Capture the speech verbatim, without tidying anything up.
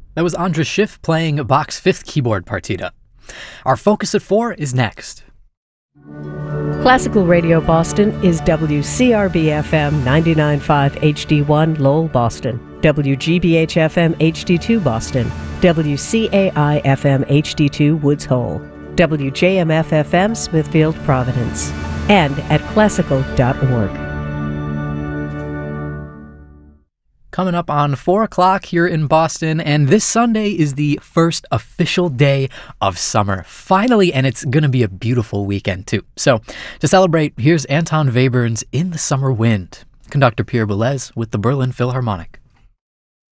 That was Andras Schiff playing Bach's Fifth Keyboard Partita. Our Focus at four is next. Classical Radio Boston is W C R B F M ninety-nine point five H D one Lowell, Boston, W G B H F M H D two Boston, W C A I F M H D two Woods Hole, W J M F F M Smithfield, Providence, and at classical dot org. Coming up on four o'clock here in Boston, and this Sunday is the first official day of summer, finally, and it's going to be a beautiful weekend, too. So, to celebrate, here's Anton Webern's In the Summer Wind, conductor Pierre Boulez with the Berlin Philharmonic.